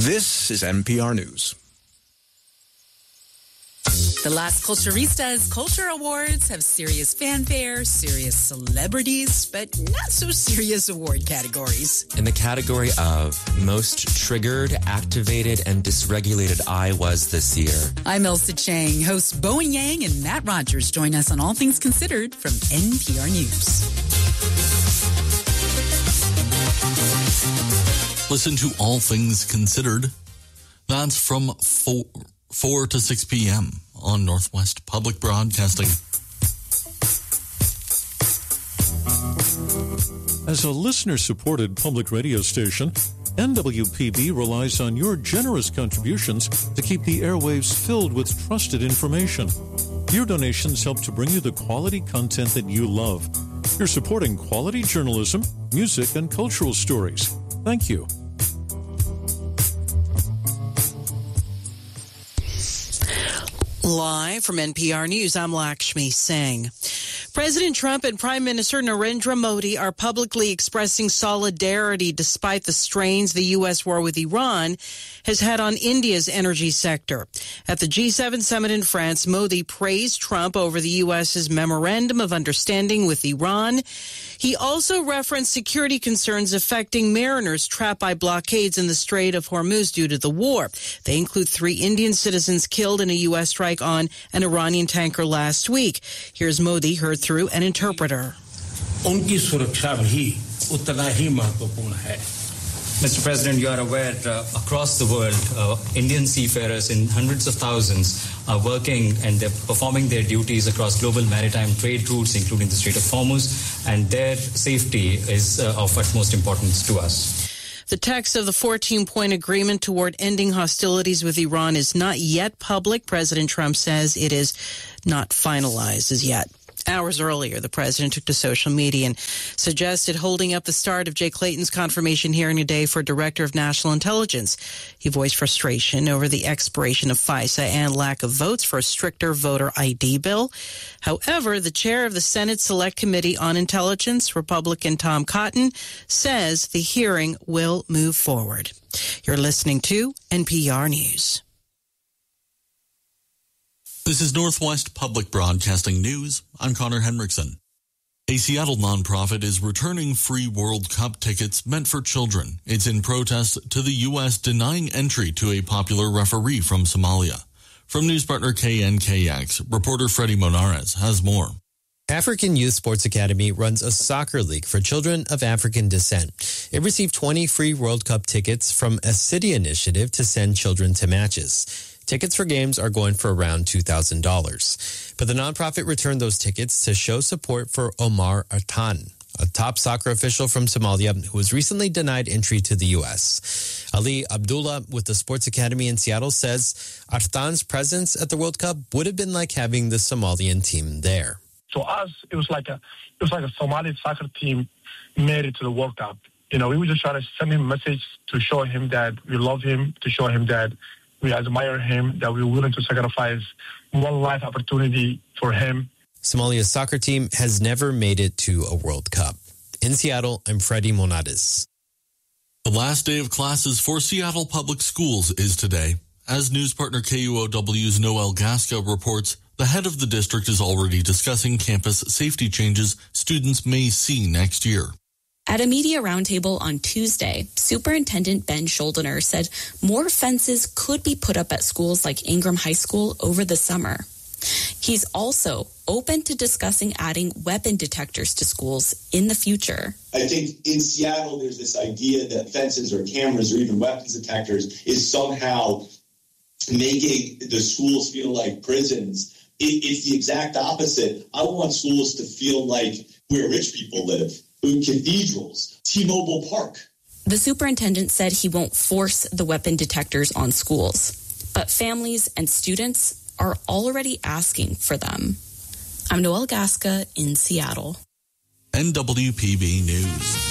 This is NPR News. The Las Culturistas Culture Awards have serious fanfare, serious celebrities, but not so serious award categories. In the category of most triggered, activated, and dysregulated I was this year. I'm Elsa Chang. Hosts Bowen Yang and Matt Rogers join us on All Things Considered from NPR News. Listen to All Things Considered. That's from 4 to 6 p.m. on Northwest Public Broadcasting. As a listener-supported public radio station, NWPB relies on your generous contributions to keep the airwaves filled with trusted information. Your donations help to bring you the quality content that you love. You're supporting quality journalism, music, and cultural stories. Thank you. Live from NPR News, I'm Lakshmi Singh. President Trump and Prime Minister Narendra Modi are publicly expressing solidarity despite the strains the U.S. war with Iran has had on India's energy sector. At the G7 summit in France, Modi praised Trump over the U.S.'s memorandum of understanding with Iran. He also referenced security concerns affecting mariners trapped by blockades in the Strait of Hormuz due to the war. They include 3 Indian citizens killed in a U.S. strike on an Iranian tanker last week. Here's Modi, heard through an interpreter. Mr. President, you are aware across the world, Indian seafarers in hundreds of thousands are working and they're performing their duties across global maritime trade routes, including the Strait of Hormuz, and their safety is of utmost importance to us. The text of the 14-point agreement toward ending hostilities with Iran is not yet public. President Trump says it is not finalized as yet. Hours earlier, the president took to social media and suggested holding up the start of Jay Clayton's confirmation hearing today for Director of National Intelligence. He voiced frustration over the expiration of FISA and lack of votes for a stricter voter ID bill. However, the chair of the Senate Select Committee on Intelligence, Republican Tom Cotton, says the hearing will move forward. You're listening to NPR News. This is Northwest Public Broadcasting News. I'm Connor Henriksen. A Seattle nonprofit is returning free World Cup tickets meant for children. It's in protest to the U.S. denying entry to a popular referee from Somalia. From news partner KNKX, reporter Freddie Monares has more. African Youth Sports Academy runs a soccer league for children of African descent. It received 20 free World Cup tickets from a city initiative to send children to matches. Tickets for games are going for around $2,000. But the nonprofit returned those tickets to show support for Omar Artan, a top soccer official from Somalia who was recently denied entry to the U.S. Ali Abdullah with the Sports Academy in Seattle says Artan's presence at the World Cup would have been like having the Somalian team there. To us, it was like a Somali soccer team made it to the World Cup. You know, we would just try to send him a message to show him that we love him, to show him that we admire him, that we're willing to sacrifice one life opportunity for him. Somalia's soccer team has never made it to a World Cup. In Seattle, I'm Freddie Monares. The last day of classes for Seattle Public Schools is today. As news partner KUOW's Noel Gasca reports, the head of the district is already discussing campus safety changes students may see next year. At a media roundtable on Tuesday, Superintendent Ben Scholdener said more fences could be put up at schools like Ingram High School over the summer. He's also open to discussing adding weapon detectors to schools in the future. I think in Seattle, there's this idea that fences or cameras or even weapons detectors is somehow making the schools feel like prisons. It's the exact opposite. I want schools to feel like where rich people live. Cathedrals, T-Mobile Park. The superintendent said he won't force the weapon detectors on schools, but families and students are already asking for them. I'm Noel Gasca in Seattle. NWPB News.